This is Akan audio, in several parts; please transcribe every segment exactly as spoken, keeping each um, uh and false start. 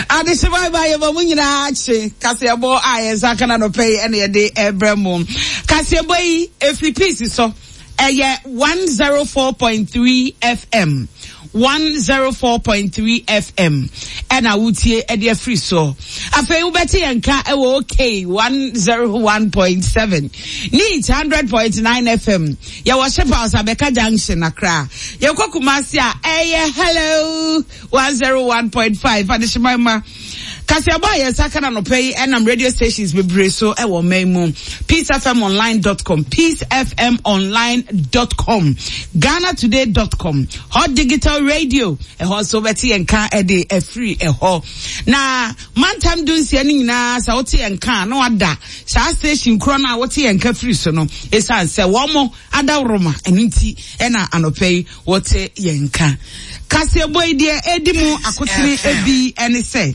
Ade se bye bye ba mu nyina ache kasebo ayesa kana no pay ene ye de ebremo kasebo yi efri piece so eye one oh four point three F M one oh four point three F M and I would hear Eddie Free so. Afe ubeti enka ewo okay one oh one point seven. Need one hundred point nine F M. Ya washepa Osabeka Junction Accra. Ya kwa Kumasia eye hello one oh one point five. Adishimama kasi abaye sakana no pay and I'm radio stations bebre so ewo memo peace f m online dot com peace f m online dot com ghana today dot com hot digital radio e ho so beti enka e de e free e ho na mantam dun sia ni nyina sa wote enka na wada sa station kro na wote enka free so no e san se wo mo adawroma enunti e na anopay wote yenka kasi boy de edimu akotiri ebi ene say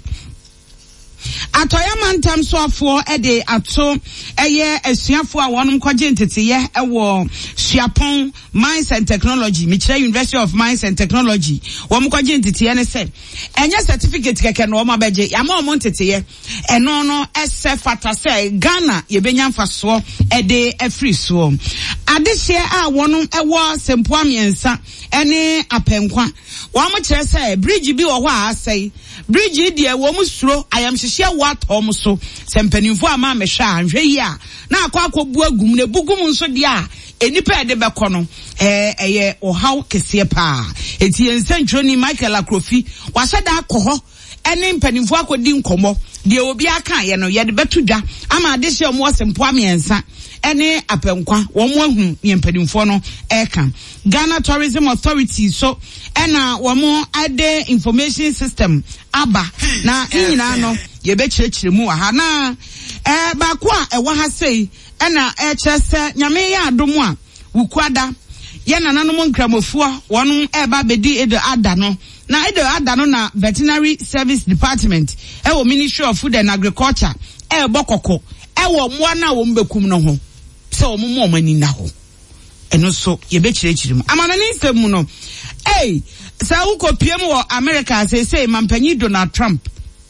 Atoya mantam so afo e de ato eye asuafo a wonum kwaje ntetiye ewo Suapon Mines and Technology Michira University of Mines and Technology wom kwaje ntetiye ne se enye certificate keke no ma beje ya ma omo ntetiye eno no ese fata se Ghana ye benya mfaso e de afri so adehye a wonum ewo sempo amiensa ene apenkwa wom kire se bridge bi wo ho a asai bridge die wo musuro ayam hye what hom so sempanimfo ama mehwa anhwe yi a na akwa akobu agum ne bugum nso de a enipa ede bekọ no eh eye ohaw kese pa eti ensentro ni Michael Akrofi wasada akọ ene mpanimfo akodi nkomo de obi aka ye no ye de betudwa ama adehye omo sempo amiensa ene apenkwa wo mo ahu ye mpanimfo no eka Ghana Tourism Authority so ena wo mo ade information system aba na nyina no ye be chirechire mu aha na eh ba ko a ewa ha sei ena e chese nyame ya adomu a wukwada ye nananom nkramofuo wonum e ba bedi edo ada no na edo ada no na Veterinary Service Department e wo Ministry of Food and Agriculture e bokoko e wo mo na wo mbekum no ho se wo mo mani na ho eno so ye be chirechire mu amana ni nsem mu no eh sa ukopiem wo America say say mampanyi Donald Trump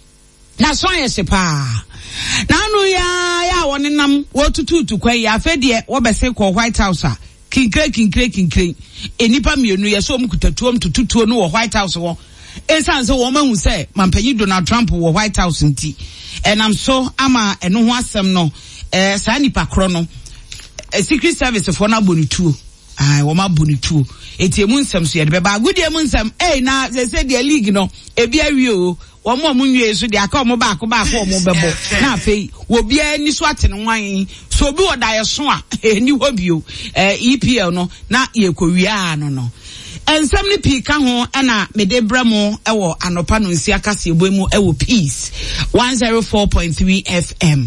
na so ayese pa na anu ya ya wonenam wo tututu kwa ya afede wo bese ko White House a kinkre kinkre kinkre enipa mienu ye so omkutatuo mtututuo no wo White House wo esan so wo mahu say mampanyi Donald Trump wo White House nti enam so ama eno ho asem no eh sa nipa kro no Secret Service for na bonituo ai wo ma bonituo eti emu nsem so ye de beba agudi emu nsem eh na they say the league no ebi awie o wo mo mu nwie so de aka o mo ba ko ba ko o mo bebo na afei wo bia ni so ate ne wan so obi wo da ye so a eni ho bio eh E P L no na ye kowia no no ensem ni pika ho na mede bramo ewo anopa no nsi akase eboemu ewo Peace one oh four point three F M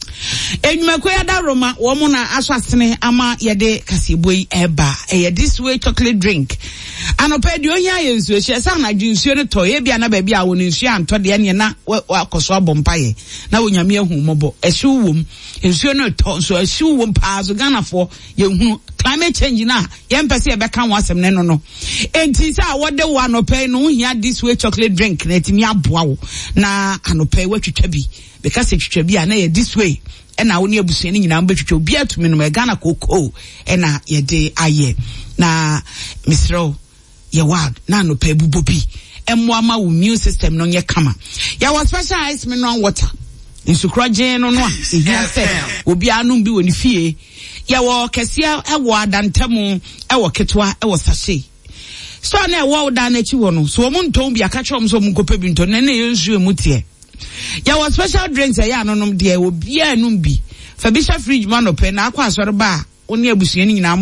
Enyumako ya da Roma womu na aswasene ama yede kasiboi eba eye this way chocolate drink anope di onya ye nsuo hye sa na dwi nsuo ne to ye bia na ba bia wo ne nsuo anto de ne na akoso abompaye na wonyame ahu mobo ehwu wom nsuo no to so ehwu wom pa so Ghana fo ye hu climate change na ye mpese ye beka ho asem ne no no enti sa wode wo anope no hia this way chocolate drink na etimi aboa wo na anope watwitwa bi because twitwa bi na ye this way ena wo ne abusua ni nyina mbetwitwa obi atumi no Ghana koko ena ye de aye na misro ye wad na no pe bubobi emwa ma wo immune system no nye kama ya was specialized mineral water insukroje no no a ehia se obi anu bi woni fie ya wo kesia ewo adantemu ewo ketwa ewo sachet so na ewo da na chi wo no so mo nton bi aka chom so mo kopa bi nton na na yensu emutie ya was special drinks ya anonom de obi anum bi fa bi sha fridge man open na akwa asore ba oni abusua ni nyina